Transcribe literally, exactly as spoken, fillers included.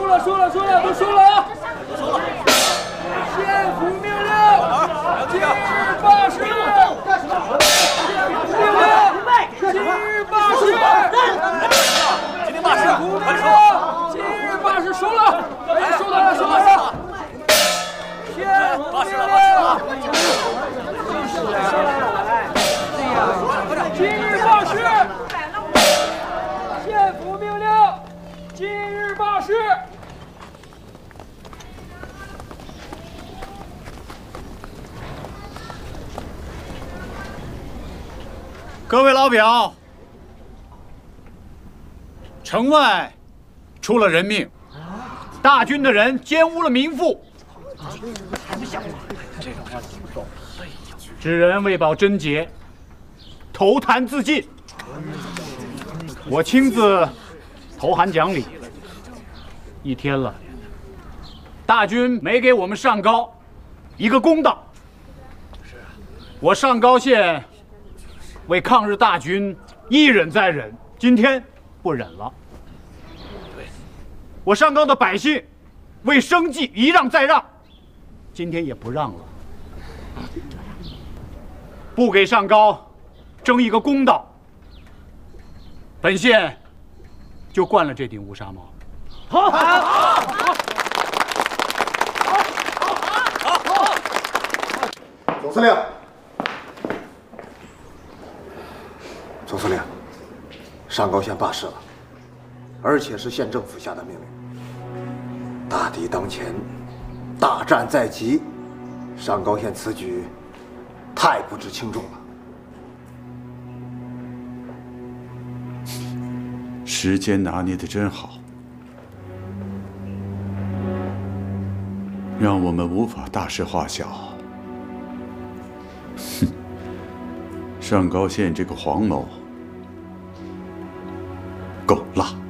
输了，输了，输了，都输了啊！输了。县府命令，今日罢市。命令，今日罢市。 今天罢市，快点说。今日罢市，输了，哎，输了，输了。县府命令。今日罢市。县府命令，今日罢市。 各位老表，城外出了人命，大军的人奸污了民妇，知人为保贞洁，投坛自尽。我亲自投函讲理，一天了，大军没给我们上高一个公道。我上高县为抗日大军一忍再忍，今天不忍了。我上高的百姓为生计一让再让，今天也不让了。不给上高争一个公道，本县就冠了这顶乌纱帽。好，好，好， 好，总司令，总司令，上高县罢市了，而且是县政府下的命令。大敌当前，大战在即，上高县此举太不知轻重了。 时间拿捏得真好，让我们无法大事化小。哼，上高县这个黄某够辣。